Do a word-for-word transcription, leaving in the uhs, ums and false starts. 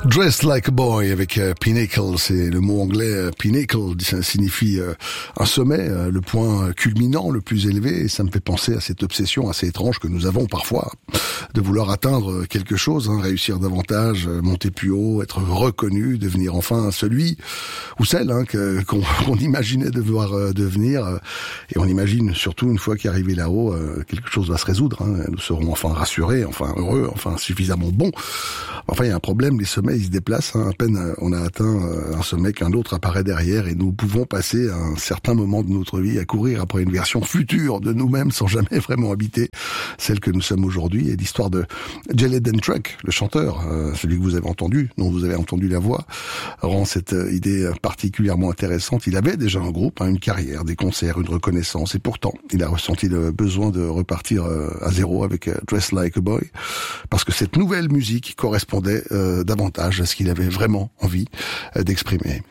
Dressed like a boy avec euh, pinnacle, c'est le mot anglais euh, pinnacle, ça signifie euh, un sommet, euh, le point culminant, le plus élevé, et ça me fait penser à cette obsession assez étrange que nous avons parfois de vouloir atteindre quelque chose, hein, réussir davantage, monter plus haut, être reconnu, devenir enfin celui ou celle hein, que, qu'on, qu'on imaginait devoir euh, devenir, euh, et on imagine surtout une fois qu'arrivé là-haut, euh, quelque chose va se résoudre, hein, nous serons enfin rassurés, enfin heureux, enfin suffisamment bons. Enfin, il y a un problème, les sommets ils se déplacent, hein, à peine on a atteint un sommet qu'un autre apparaît derrière et nous pouvons passer à un certain moment de notre vie à courir après une version future de nous-mêmes sans jamais vraiment habiter celle que nous sommes aujourd'hui. Et l'histoire de Jelinden Truck, le chanteur, euh, celui que vous avez entendu, dont vous avez entendu la voix, rend cette euh, idée particulièrement intéressante. Il avait déjà un groupe, hein, une carrière, des concerts, une reconnaissance, et pourtant il a ressenti le besoin de repartir euh, à zéro avec euh, Dressed Like a Boy, parce que cette nouvelle musique correspondait euh, davantage à ce qu'il avait vraiment envie euh, d'exprimer.